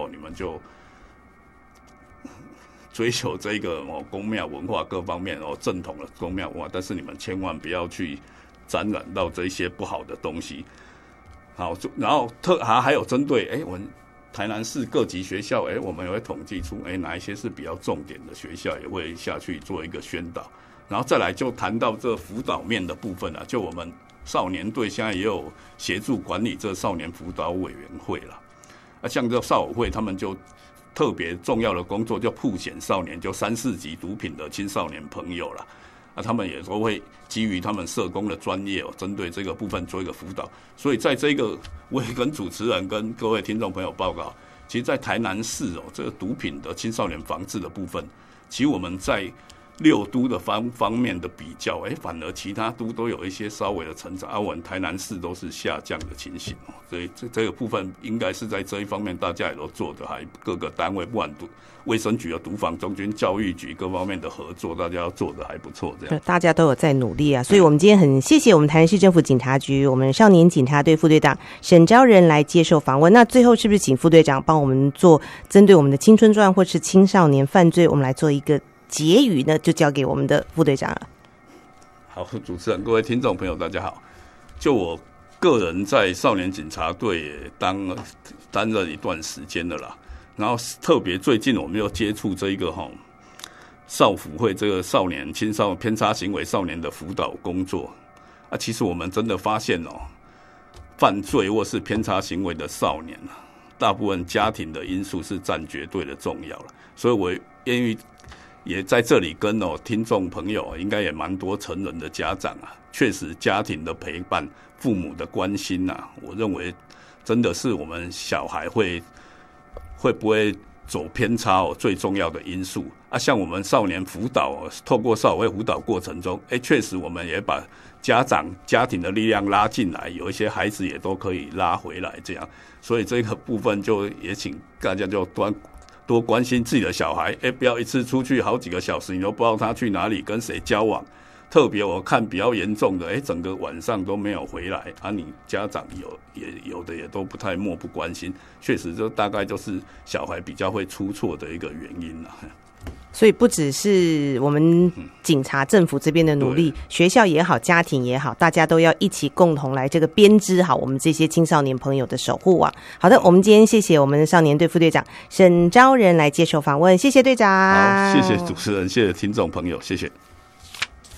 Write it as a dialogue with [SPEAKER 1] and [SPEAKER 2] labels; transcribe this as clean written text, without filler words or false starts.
[SPEAKER 1] 你们就追求这个宫庙文化各方面正统的宫庙文化，但是你们千万不要去沾染到这些不好的东西。好，然后还有针对我们台南市各级学校，我们也会统计出哪一些是比较重点的学校，也会下去做一个宣导。然后再来就谈到这辅导面的部分啊，就我们少年队现在也有协助管理这少年辅导委员会啦。像这少委会他们就特别重要的工作，就曝险少年，就3、4级毒品的青少年朋友啦。他们也都会基于他们社工的专业针对这个部分做一个辅导。所以在这个我也跟主持人跟各位听众朋友报告，其实在台南市这个毒品的青少年防治的部分，其实我们在6都的方面的比较，反而其他都有一些稍微的成长，我们台南市都是下降的情形。所以这个部分应该是在这一方面大家也都做的，还各个单位不管卫生局的毒防中心、教育局各方面的合作，大家要做的还不错，这样
[SPEAKER 2] 大家都有在努力啊。所以我们今天很谢谢我们台南市政府警察局我们少年警察队副队长沈昭仁来接受访问。那最后是不是请副队长帮我们做针对我们的青春罪案或是青少年犯罪，我们来做一个结语呢？就交给我们的副队长了。
[SPEAKER 1] 好，主持人、各位听众朋友，大家好。就我个人在少年警察队也担任一段时间了啦。然后特别最近我们又接触这一个少辅会这个少年青少年偏差行为少年的辅导工作其实我们真的发现犯罪或是偏差行为的少年大部分家庭的因素是占绝对的重要了。所以我愿意也在这里跟听众朋友，应该也蛮多成人的家长确实家庭的陪伴、父母的关心我认为真的是我们小孩会不会走偏差最重要的因素像我们少年辅导透过少委会辅导过程中确实我们也把家庭的力量拉进来，有一些孩子也都可以拉回来这样。所以这个部分就也请大家就多关心自己的小孩不要一次出去好几个小时你都不知道他去哪里跟谁交往。特别我看比较严重的整个晚上都没有回来你家长有的也都不太漠不关心，确实就大概就是小孩比较会出错的一个原因
[SPEAKER 2] 所以不只是我们警察政府这边的努力，学校也好，家庭也好，大家都要一起共同来这个编织好我们这些青少年朋友的守护网。好的，我们今天谢谢我们的少年队副队长沈昭仁来接受访问，谢谢队长。
[SPEAKER 1] 好，谢谢主持人，谢谢听众朋友，谢谢。